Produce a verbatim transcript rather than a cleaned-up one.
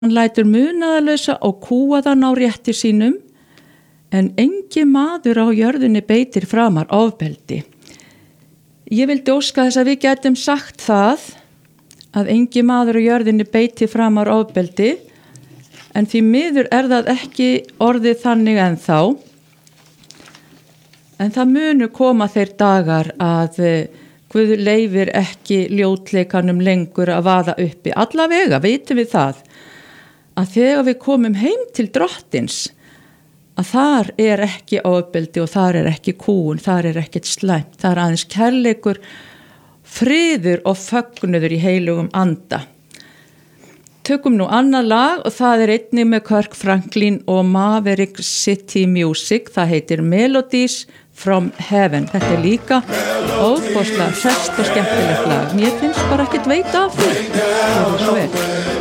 Hann lætur munaðarlausa og kúaðan á rétti sínum, en engi maður á jörðinni beitir framar ofbeldi. Ég vildi óska þess að við getum sagt það, að engi maður á jörðinni beiti framar ofbeldi, en því miður er það ekki orðið þannig ennþá. En það munu koma þeir dagar að Guð leyfir ekki ljótleikanum lengur að vaða uppi. Allavega vitum við það, að þegar við komum heim til drottins, að þar er ekki ofbeldi og þar er ekki kúgun, þar er ekkert slæmt, þar er aðeins kærleikur, friður og fögnuður í heilugum anda. Tökum nú annað lag og það er einnig með Kirk Franklin og Maverick City Music, það heitir Melodies from Heaven. Þetta er líka óbúslega fest og skemmtilegt lag. Mér finnst bara ekkert veita af því. Það er svo vel.